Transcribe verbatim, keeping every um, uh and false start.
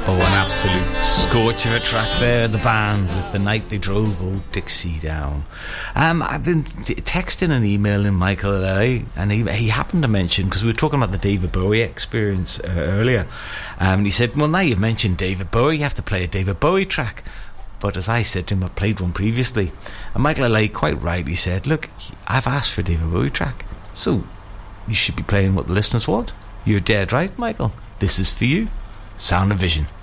Oh, an absolute scorch of a track there, the band with The Night They Drove Old Dixie Down. Um, I've been t- texting and emailing Michael uh, and he, he happened to mention, because we were talking about the David Bowie experience uh, earlier, um, and he said, well, now you've mentioned David Bowie, you have to play a David Bowie track. But as I said to him, I played one previously, and Michael Allais quite rightly said, look, I've asked for a David Bowie track, so you should be playing what the listeners want. You're dead right, Michael. This is for you. Sound and Vision.